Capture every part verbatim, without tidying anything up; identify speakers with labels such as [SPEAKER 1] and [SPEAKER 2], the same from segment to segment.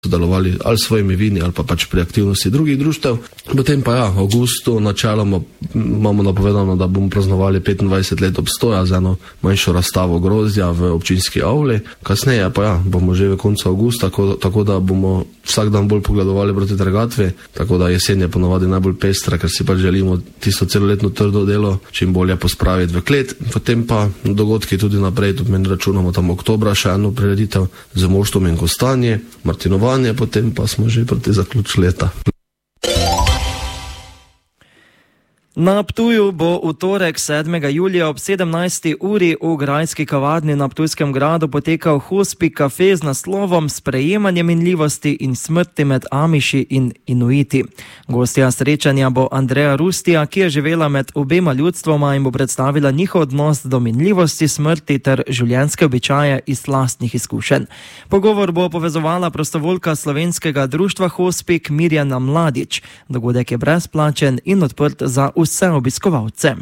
[SPEAKER 1] sodelovali ali s svojimi vini ali pa pač pri aktivnosti drugih društev. Potem pa ja, v avgustu načeloma imamo napovedano, da bomo praznovali petindvajset let obstoja z eno manjšo razstavo grozdja v občinski avli. Kasneje pa ja, bomo že v koncu avgusta, tako, tako da bomo vsak dan bolj pogledovali proti trgatvi, tako da jesen je ponovadi najbolj pestra, ker si pač želimo tisto celoletno trdo delo čim bolje pospraviti v klet. Potem pa dogodki tudi naprej, tudi meni računamo tam oktobra še eno prireditev z moštvom in kostanje, martinovanje, potem pa smo že proti zaključku leta.
[SPEAKER 2] Na Ptuju bo v torek sedmega julija ob sedemnajsti uri v grajski kavarni na Ptujskem gradu potekal Hospi kafe z naslovom Sprejemanje minljivosti in smrti med Amiši in Inuiti. Gostja srečanja bo Andreja Rustija, ki je živela med obema ljudstvoma in bo predstavila njihov odnos do minljivosti, smrti ter življenjske običaje iz lastnih izkušenj. Pogovor bo povezovala prostovoljka slovenskega društva Hospik Mirjana Mladić. Dogodek je brezplačen in odprt za vse obiskovalce.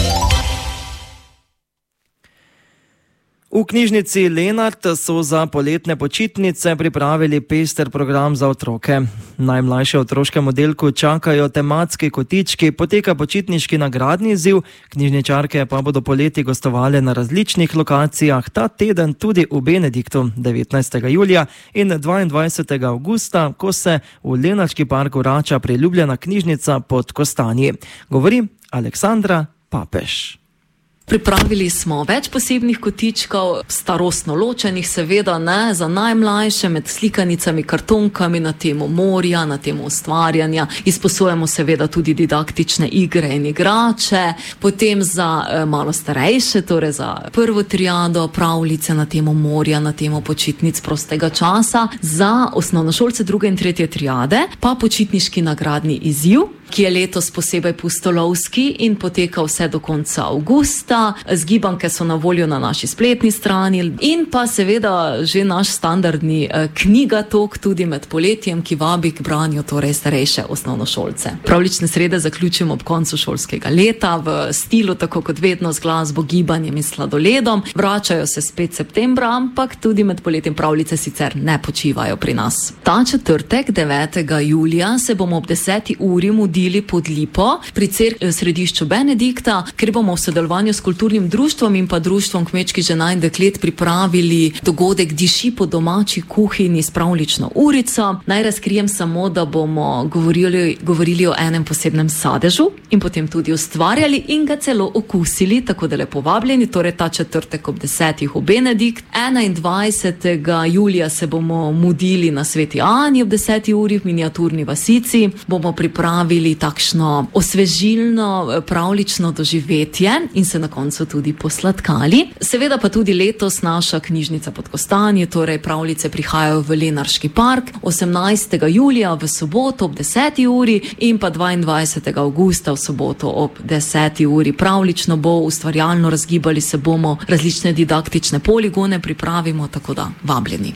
[SPEAKER 2] V knjižnici Lenart so za poletne počitnice pripravili pester program za otroke. Najmlajše otroškem oddelku čakajo tematski kotički, poteka počitniški nagradni izziv, knjižničarke pa bodo poleti gostovale na različnih lokacijah, ta teden tudi v Benediktu devetnajstega julija in dvaindvajsetega avgusta, ko se v Lenarški park vrača priljubljena knjižnica Pod Kostanji. Govori Aleksandra Papež.
[SPEAKER 3] Pripravili smo več posebnih kotičkov, starostno ločenih seveda, ne, za najmlajše med slikanicami, kartonkami na temo morja, na temo ustvarjanja. Izposojamo seveda tudi didaktične igre in igrače, potem za eh, malo starejše, torej za prvo triado, pravljice na temo morja, na temo počitnic prostega časa, za osnovnošolce druge in tretje triade pa počitniški nagradni izziv, ki je letos posebej pustolovski in poteka vse do konca avgusta. Zgibanke so na voljo na naši spletni strani in pa seveda že naš standardni eh, knjigatok tudi med poletjem, ki vabi k branju torej starejše osnovnošolce. Pravlične srede zaključimo ob koncu šolskega leta v stilu, tako kot vedno, z glasbo, gibanjem in sladoledom. Vračajo se spet septembra, ampak tudi med poletjem pravljice sicer ne počivajo pri nas. Ta četrtek, devetega julija, se bomo ob deseti uri mudili pod Lipo pri cerkvi v središču Benedikta, ker bomo v sodelovanju s kulturnim društvom in pa društvom kmečkih žena in deklet pripravili dogodek Diši po domači kuhinji s pravlično urico. Naj razkrijem samo, da bomo govorili, govorili o enem posebnem sadežu in potem tudi ustvarjali in ga celo okusili, tako da lepo vabljeni, torej ta četrtek ob desetih v Benedikt. enaindvajsetega julija se bomo mudili na Sveti Ani ob deseti uri v miniaturni vasici. Bomo pripravili takšno osvežilno pravlično doživetje in se na koncu tudi posladkali. Seveda pa tudi letos naša knjižnica Pod Kostanji, torej pravljice prihajajo v Lenarški park osemnajstega julija v soboto ob deseti uri in pa dvaindvajsetega avgusta v soboto ob deseti uri. Pravlično bo, ustvarjalno razgibali se bomo, različne didaktične poligone pripravimo, tako da vabljeni.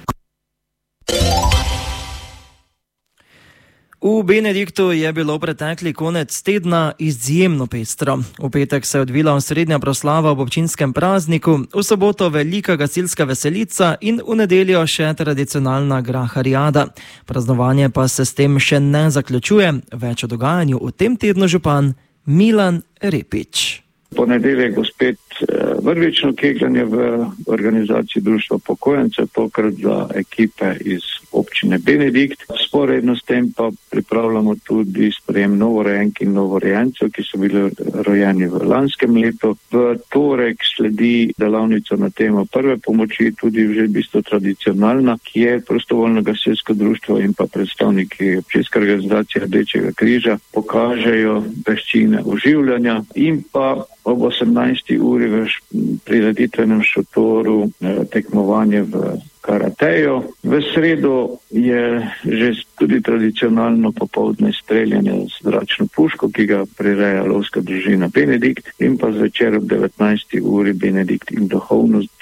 [SPEAKER 2] V Benediktu je bilo pretekli konec tedna izjemno pestro. V petek se je odvila osrednja proslava ob občinskem prazniku, v soboto velika gasilska veselica in v nedeljo še tradicionalna graharijada. Praznovanje pa se s tem še ne zaključuje. Več o dogajanju v tem tednu župan Milan Repič.
[SPEAKER 4] Ponedeljek bo spet vrvično kegljanje v organizaciji Društva upokojencev, tokrat za ekipe iz občine Benedikt. Sporedno s tem pa pripravljamo tudi sprejem novorojenk in novorojencev, ki so bili rojeni v lanskem letu. V torek sledi delavnica na temo prve pomoči, tudi že v bistvu tradicionalna, ki je prostovoljno gasilsko društvo in pa predstavniki občinske organizacije Rdečega križa pokažejo veščine oživljanja in pa ob osemnajsti uri v prireditvenem šotoru eh, tekmovanje v karateju. V sredo je že tudi tradicionalno popoldne streljanje z zračno puško, ki ga prireja lovska družina Benedikt, in pa zvečer ob devetnajsti uri Benedikt in duhovnost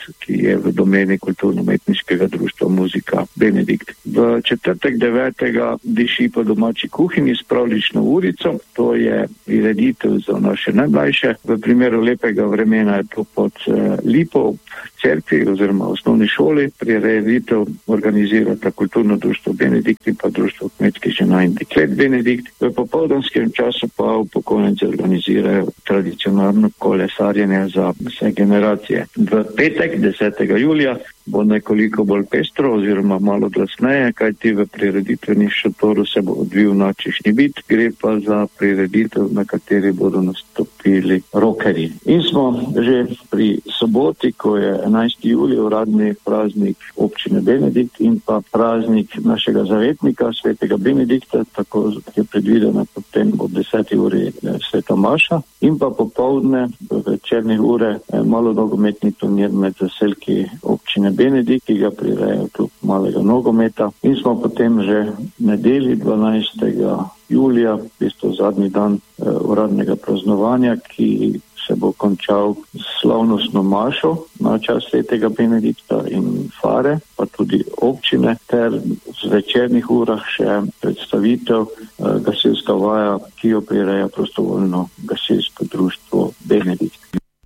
[SPEAKER 4] ki je v domeni kulturno-umetniškega društva Muzika Benedikt. V četrtek devetega diši po domači kuhinji s pravljično urico, to je prireditev za naše najmlajše. V primeru lepega vremena je to pod eh, Lipo v cerkvi oziroma osnovni šoli. Prireditev organizirata kulturno društvo Benedikt in pa društvo kmetskih žena in deklet Benedikt. V popoldanskem času pa upokojenci organizirajo tradicionalno kolesarjenje za vse generacije. V petek desetega julija bo nekoliko bolj pestro oziroma malo glasneje, kajti v prireditvenih šotoru se bo odvil nočni bit, gre pa za prireditev, na kateri bodo nastopili rockerji. In smo že pri soboti, ko je enajsti julij, uradni praznik občine Benedikt in pa praznik našega zavetnika, svetega Benedikta, tako je predvidena potem ob deseti uri sveta maša in pa popoldne v večernih ure malo nogometni turnir med zaselki občine Benedikt, ki ga prireja klub malega nogometa. In smo potem že nedeli dvanajstega julija, v bistvu zadnji dan eh, uradnega praznovanja, ki se bo končal s slavnostno mašo na čas svetega Benedikta in fare, pa tudi občine, ter v večernih urah še predstavitev eh, gasilska vaja, ki jo prireja prostovoljno gasilsko društvo Benedikt.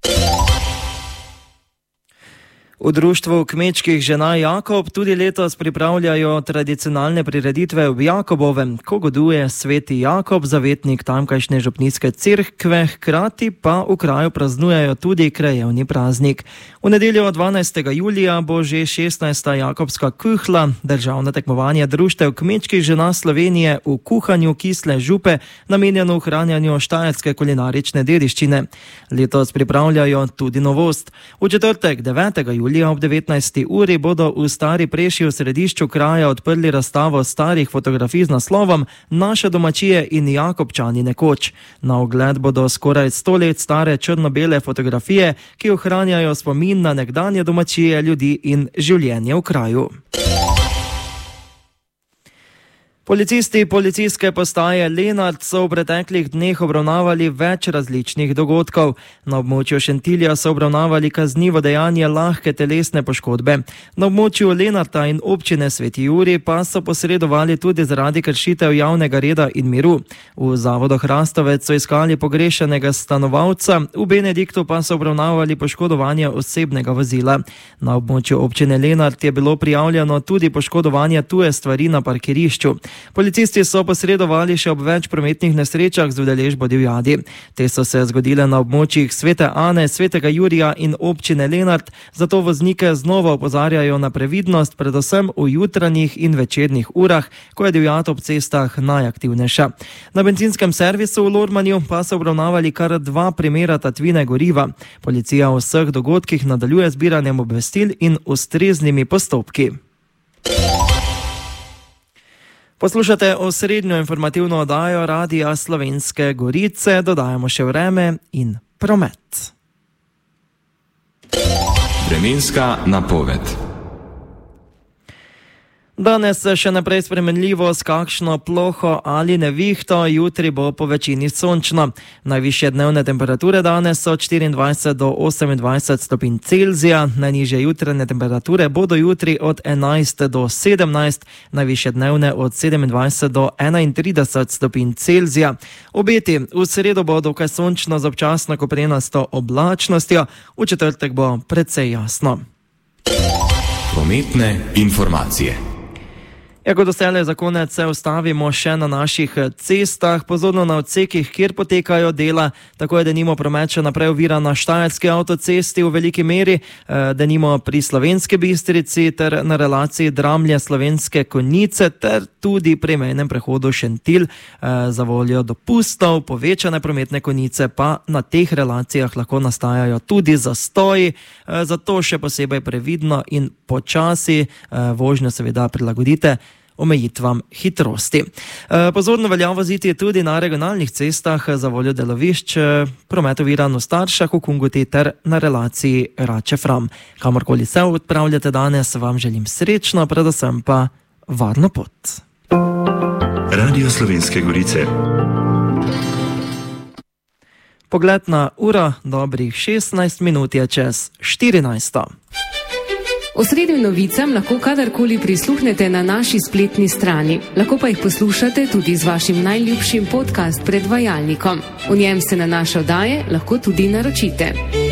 [SPEAKER 2] V društvu kmečkih žena Jakob tudi letos pripravljajo tradicionalne prireditve v Jakobovem, ko goduje sveti Jakob, zavetnik tamkajšnje župnijske cerkve, hkrati pa v kraju praznujejo tudi krajevni praznik. V nedeljo dvanajstega julija bo že šestnajsta Jakobska kuhla, državno tekmovanje društev kmečkih žena Slovenije v kuhanju kisle župe, namenjeno ohranjanju štajerske kulinarične dediščine. Letos pripravljajo tudi novost. V četrtek devetega julija ob devetnajsti uri bodo v Stari Preši v središču kraja odprli razstavo starih fotografij z naslovom Naše domačije in Jakobčani nekoč. Na ogled bodo skoraj sto let stare črno-bele fotografije, ki ohranjajo spomin na nekdanje domačije, ljudi in življenje v kraju. Policisti policijske postaje Lenart so v preteklih dneh obravnavali več različnih dogodkov. Na območju Šentilja so obravnavali kaznivo dejanje lahke telesne poškodbe. Na območju Lenarta in občine Sveti Jurij pa so posredovali tudi zaradi kršitev javnega reda in miru. V zavodu Hrastovec so iskali pogrešanega stanovalca, v Benediktu pa so obravnavali poškodovanje osebnega vozila. Na območju občine Lenart je bilo prijavljeno tudi poškodovanje tuje stvari na parkirišču. Policisti so posredovali še ob več prometnih nesrečah z udeležbo divjadi. Te so se zgodile na območjih Svete Ane, Svetega Jurija in občine Lenart, zato voznike znova opozarjajo na previdnost, predvsem v jutranjih in večernih urah, ko je divjad ob cestah najaktivnejša. Na bencinskem servisu v Lormanju pa so obravnavali kar dva primera tatvine goriva. Policija v vseh dogodkih nadaljuje zbiranjem obvestil in ustreznimi postopki. Poslušate osrednjo informativno oddajo Radia Slovenske Gorice, dodajamo še vreme in promet.
[SPEAKER 5] Vremenska napoved.
[SPEAKER 2] Danes še naprej spremenljivo s kakšno ploho ali nevihto, jutri bo po večini sončno. Najvišje dnevne temperature danes so od štiriindvajset do osemindvajset stopinj Celzija, najnižje jutranje temperature bodo jutri od enajst do sedemnajst, najvišje dnevne od sedemindvajset do enaintrideset stopinj Celzija. Obeti v sredo bo dokaj sončno z občasno koprenasto oblačnostjo, v četrtek bo precej jasno.
[SPEAKER 5] Prometne informacije.
[SPEAKER 2] Ja, kot doslej za konec se ustavimo še na naših cestah, pozorno na odsekih, kjer potekajo dela, tako je denimo promet še naprej ovira na Štajerski avtocesti v veliki meri, denimo pri Slovenski Bistrici ter na relaciji Dramlje Slovenske Konjice ter tudi pri mejnem prehodu Šentilj. Za voljo dopustov povečane prometne konice pa na teh relacijah lahko nastajajo tudi zastoji, zato še posebej previdno in počasi vožnjo seveda prilagodite omejitvam hitrosti. Pozorno velja voziti tudi na regionalnih cestah za voljo delovišč, promet oviran v Staršah, v Kungoti ter na relaciji Rače-Fram. Kamorkoli se odpravljate danes, vam želim srečno, predvsem pa varno pot.
[SPEAKER 6] Radio Slovenske Gorice.
[SPEAKER 2] Pogled na uro, dobrih šestnajst minut je čez štirinajsto.
[SPEAKER 7] Osrednjim novicam lahko kadarkoli prisluhnete na naši spletni strani. Lahko pa jih poslušate tudi z vašim najljubšim podcast predvajalnikom. V njem se na naše oddaje lahko tudi naročite.